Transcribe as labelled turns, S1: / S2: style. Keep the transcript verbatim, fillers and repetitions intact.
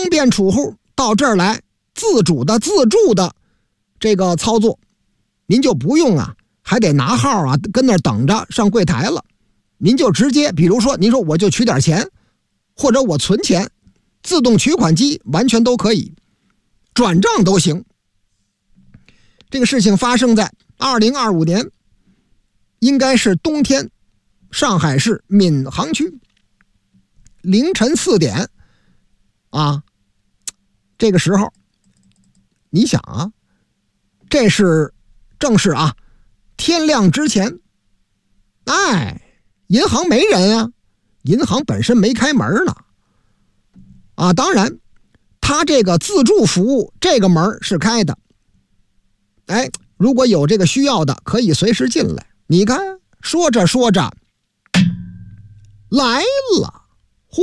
S1: 方便储户到这儿来自主的自助的这个操作，您就不用啊还得拿号啊跟那儿等着上柜台了，您就直接比如说您说我就取点钱，或者我存钱，自动取款机完全都可以，转账都行。这个事情发生在二零二五年，应该是冬天，上海市闵行区凌晨四点啊，这个时候你想啊，这是正是啊天亮之前，哎，银行没人啊，银行本身没开门呢啊，当然他这个自助服务这个门是开的，哎，如果有这个需要的可以随时进来。你看说着说着来了，